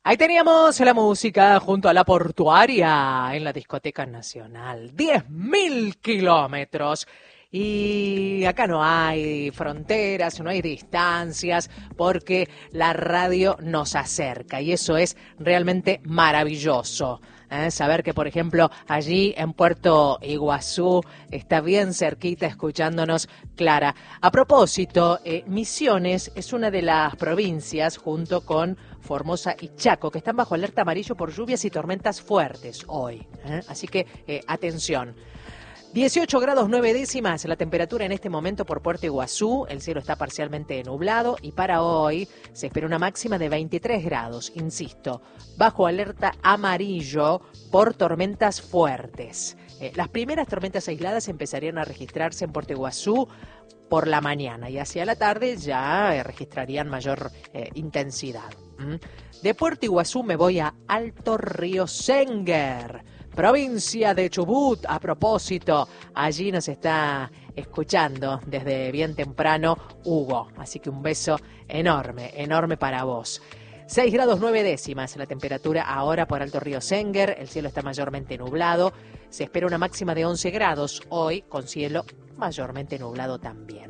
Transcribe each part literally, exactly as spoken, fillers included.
Ahí teníamos la música junto a la portuaria en la Discoteca Nacional. diez mil kilómetros. Y acá no hay fronteras, no hay distancias, porque la radio nos acerca y eso es realmente maravilloso. ¿Eh? Saber que, por ejemplo, allí en Puerto Iguazú está bien cerquita escuchándonos Clara. A propósito, eh, Misiones es una de las provincias junto con Formosa y Chaco que están bajo alerta amarillo por lluvias y tormentas fuertes hoy. ¿Eh? Así que eh, atención. dieciocho grados nueve décimas la temperatura en este momento por Puerto Iguazú, el cielo está parcialmente nublado y para hoy se espera una máxima de veintitrés grados, insisto, bajo alerta amarillo por tormentas fuertes. Eh, las primeras tormentas aisladas empezarían a registrarse en Puerto Iguazú por la mañana y hacia la tarde ya eh, registrarían mayor eh, intensidad. ¿Mm? De Puerto Iguazú me voy a Alto Río Senguer, provincia de Chubut. A propósito, allí nos está escuchando desde bien temprano Hugo, así que un beso enorme, enorme para vos. seis grados nueve décimas la temperatura ahora por Alto Río Senguer, el cielo está mayormente nublado, se espera una máxima de once grados hoy con cielo mayormente nublado también.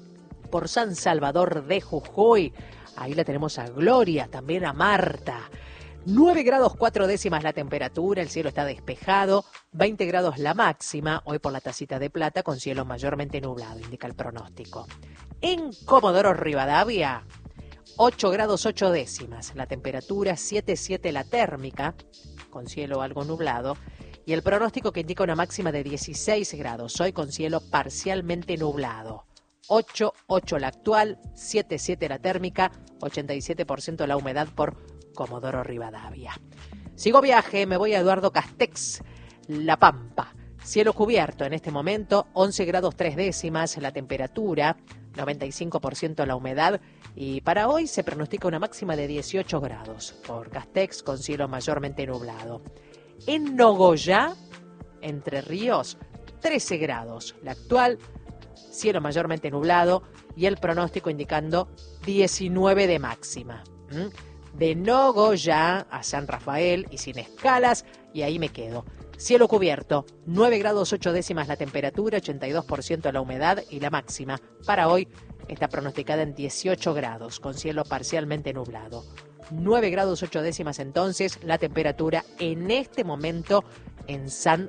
Por San Salvador de Jujuy, ahí la tenemos a Gloria, también a Marta. nueve grados cuatro décimas la temperatura, el cielo está despejado, veinte grados la máxima, hoy por la Tacita de Plata con cielo mayormente nublado, indica el pronóstico. En Comodoro Rivadavia, ocho grados ocho décimas la temperatura, siete coma siete la térmica, con cielo algo nublado, y el pronóstico que indica una máxima de dieciséis grados, hoy con cielo parcialmente nublado. ocho coma ocho la actual, siete coma siete la térmica, ochenta y siete por ciento la humedad por Comodoro Rivadavia. Sigo viaje, me voy a Eduardo Castex, La Pampa. Cielo cubierto en este momento, once grados tres décimas la temperatura, noventa y cinco por ciento la humedad y para hoy se pronostica una máxima de dieciocho grados por Castex con cielo mayormente nublado. En Nogoyá, Entre Ríos, trece grados la actual, cielo mayormente nublado y el pronóstico indicando diecinueve de máxima. ¿Mm? De Nogoyá a San Rafael y sin escalas, y ahí me quedo. Cielo cubierto, nueve grados ocho décimas la temperatura, ochenta y dos por ciento la humedad y la máxima para hoy está pronosticada en dieciocho grados, con cielo parcialmente nublado. nueve grados ocho décimas entonces la temperatura en este momento en San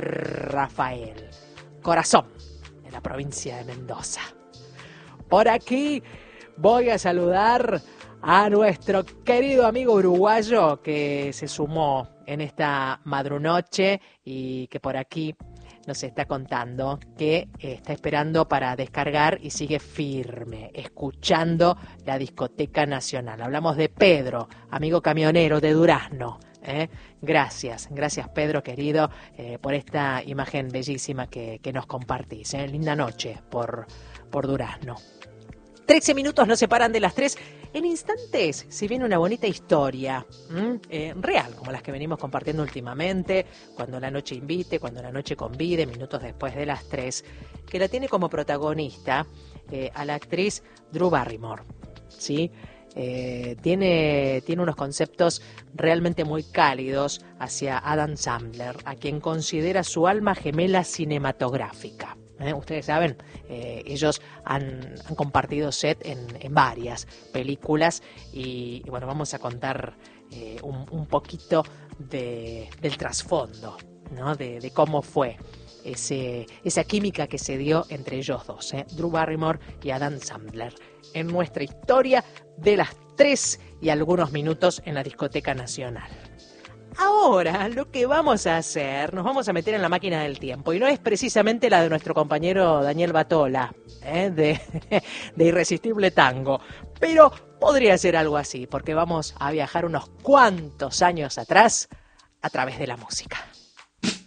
Rafael. Corazón, en la provincia de Mendoza. Por aquí voy a saludar a nuestro querido amigo uruguayo que se sumó en esta madrunoche y que por aquí nos está contando que está esperando para descargar y sigue firme, escuchando la Discoteca Nacional. Hablamos de Pedro, amigo camionero de Durazno. ¿eh? Gracias, gracias Pedro querido eh, por esta imagen bellísima que, que nos compartís. ¿eh? Linda noche por, por Durazno. trece minutos nos separan de las tres. En instantes se viene una bonita historia, eh, real, como las que venimos compartiendo últimamente, cuando la noche invite, cuando la noche convide, minutos después de las tres, que la tiene como protagonista eh, a la actriz Drew Barrymore, ¿sí? Eh, tiene, tiene unos conceptos realmente muy cálidos hacia Adam Sandler, a quien considera su alma gemela cinematográfica. ¿Eh? Ustedes saben, eh, ellos han, han compartido set en, en varias películas y, y bueno, vamos a contar eh, un, un poquito de, del trasfondo, ¿no? de, de cómo fue ese, esa química que se dio entre ellos dos, ¿eh? Drew Barrymore y Adam Sandler, en nuestra historia de las tres y algunos minutos en la Discoteca Nacional. Ahora lo que vamos a hacer, nos vamos a meter en la máquina del tiempo y no es precisamente la de nuestro compañero Daniel Batola, ¿eh? de, de Irresistible Tango, pero podría ser algo así porque vamos a viajar unos cuantos años atrás a través de la música.